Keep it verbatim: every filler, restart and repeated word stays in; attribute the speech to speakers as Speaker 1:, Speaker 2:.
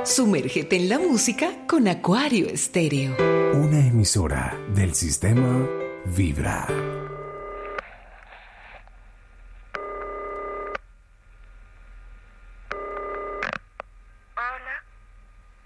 Speaker 1: Sumérgete en la música con Acuario Estéreo.
Speaker 2: Una emisora del sistema Vibra.